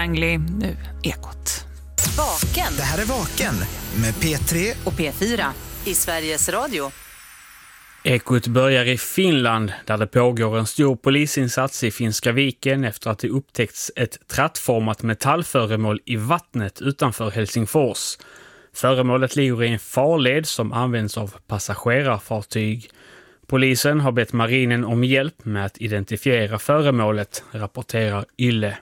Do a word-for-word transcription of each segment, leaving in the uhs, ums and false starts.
Angli, nu Ekot. Vaken. Det här är Vaken med P tre och P fyra i Sveriges Radio. Ekot börjar i Finland där det pågår en stor polisinsats i Finska viken efter att det upptäckts ett trattformat metallföremål i vattnet utanför Helsingfors. Föremålet ligger i en farled som används av passagerarfartyg. Polisen har bett marinen om hjälp med att identifiera föremålet, rapporterar Yle.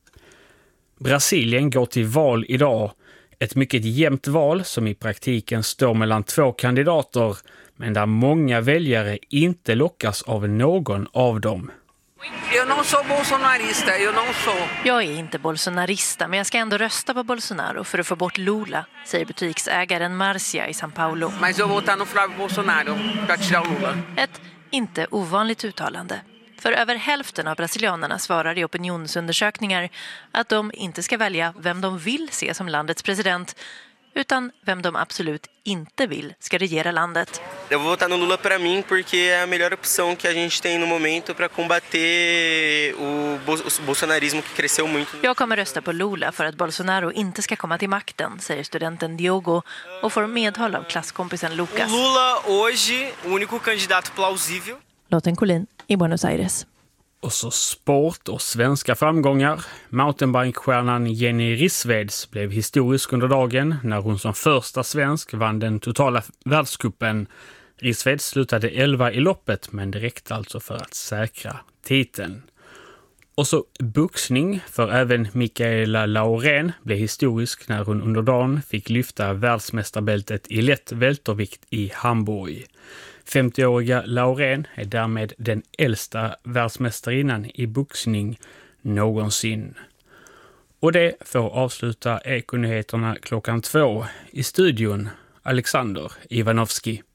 Brasilien går till val idag. Ett mycket jämnt val som i praktiken står mellan två kandidater, men där många väljare inte lockas av någon av dem. Jag não sou bolsonarista, jag não sou. Jag är inte bolsonarista, men jag ska ändå rösta på Bolsonaro för att få bort Lula, säger butiksägaren Marcia i São Paulo. Mas eu vou votar no Flávio Bolsonaro para tirar o Lula. Ett inte ovanligt uttalande. För över hälften av brasilianerna svarar i opinionsundersökningar att de inte ska välja vem de vill se som landets president, utan vem de absolut inte vill ska regera landet. Jag vill vota no Lula para mim porque é a melhor opção que a gente tem no momento para combater o bolsonarismo que cresceu muito. Jag kommer rösta på Lula för att Bolsonaro inte ska komma till makten, säger studenten Diogo och får medhåll av klasskompisen Lucas. Lula hoje, o único candidato plausível. Lotten Collin i Buenos Aires. Och så sport och svenska framgångar. Mountainbikestjärnan Jenny Rissveds blev historisk under dagen när hon som första svensk vann den totala världscupen. Rissveds slutade elva i loppet, men det räckte alltså för att säkra titeln. Och så boxning, för även Mikaela Laurén blev historisk när hon under dagen fick lyfta världsmästarbältet i lätt vältervikt i Hamburg. femtioåriga Laurén är därmed den äldsta världsmästarinnan i boxning någonsin. Och det får avsluta Ekonyheterna klockan två. I studion Alexander Ivanovski.